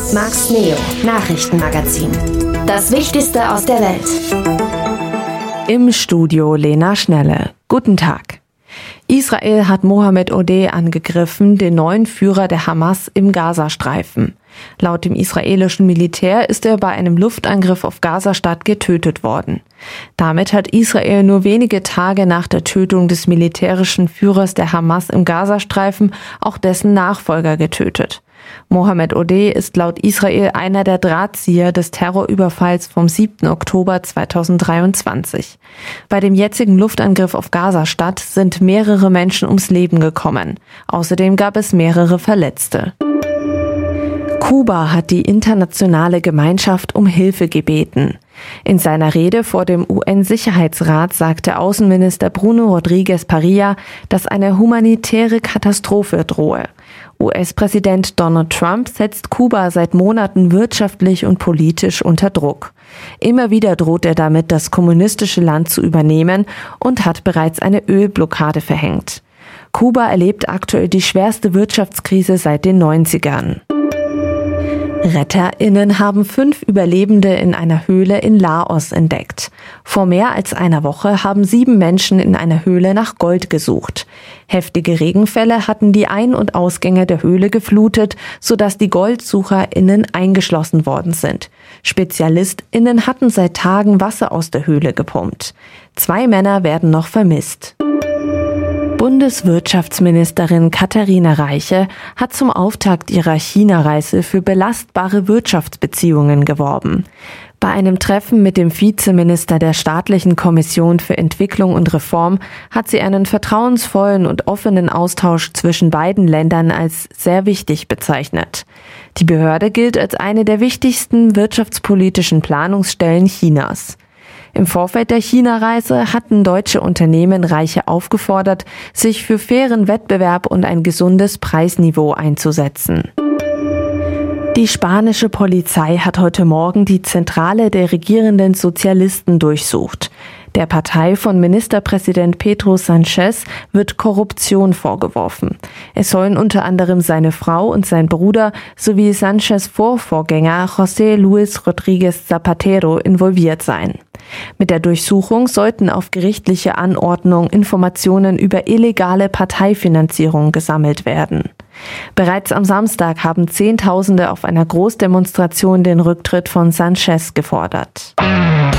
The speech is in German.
Max Neo Nachrichtenmagazin. Das Wichtigste aus der Welt. Im Studio Lena Schnelle. Guten Tag. Israel hat Mohammed Odeh angegriffen, den neuen Führer der Hamas im Gazastreifen. Laut dem israelischen Militär ist er bei einem Luftangriff auf Gazastadt getötet worden. Damit hat Israel nur wenige Tage nach der Tötung des militärischen Führers der Hamas im Gazastreifen auch dessen Nachfolger getötet. Mohammed Odeh ist laut Israel einer der Drahtzieher des Terrorüberfalls vom 7. Oktober 2023. Bei dem jetzigen Luftangriff auf Gazastadt sind mehrere Menschen ums Leben gekommen. Außerdem gab es mehrere Verletzte. Kuba hat die internationale Gemeinschaft um Hilfe gebeten. In seiner Rede vor dem UN-Sicherheitsrat sagte Außenminister Bruno Rodriguez Parilla, dass eine humanitäre Katastrophe drohe. US-Präsident Donald Trump setzt Kuba seit Monaten wirtschaftlich und politisch unter Druck. Immer wieder droht er damit, das kommunistische Land zu übernehmen und hat bereits eine Ölblockade verhängt. Kuba erlebt aktuell die schwerste Wirtschaftskrise seit den 90ern. RetterInnen haben 5 Überlebende in einer Höhle in Laos entdeckt. Vor mehr als einer Woche haben 7 Menschen in einer Höhle nach Gold gesucht. Heftige Regenfälle hatten die Ein- und Ausgänge der Höhle geflutet, sodass die GoldsucherInnen eingeschlossen worden sind. SpezialistInnen hatten seit Tagen Wasser aus der Höhle gepumpt. 2 Männer werden noch vermisst. Bundeswirtschaftsministerin Katharina Reiche hat zum Auftakt ihrer China-Reise für belastbare Wirtschaftsbeziehungen geworben. Bei einem Treffen mit dem Vizeminister der Staatlichen Kommission für Entwicklung und Reform hat sie einen vertrauensvollen und offenen Austausch zwischen beiden Ländern als sehr wichtig bezeichnet. Die Behörde gilt als eine der wichtigsten wirtschaftspolitischen Planungsstellen Chinas. Im Vorfeld der China-Reise hatten deutsche Unternehmen Reiche aufgefordert, sich für fairen Wettbewerb und ein gesundes Preisniveau einzusetzen. Die spanische Polizei hat heute Morgen die Zentrale der regierenden Sozialisten durchsucht. Der Partei von Ministerpräsident Pedro Sánchez wird Korruption vorgeworfen. Es sollen unter anderem seine Frau und sein Bruder sowie Sánchez' Vorvorgänger José Luis Rodríguez Zapatero involviert sein. Mit der Durchsuchung sollten auf gerichtliche Anordnung Informationen über illegale Parteifinanzierung gesammelt werden. Bereits am Samstag haben Zehntausende auf einer Großdemonstration den Rücktritt von Sánchez gefordert.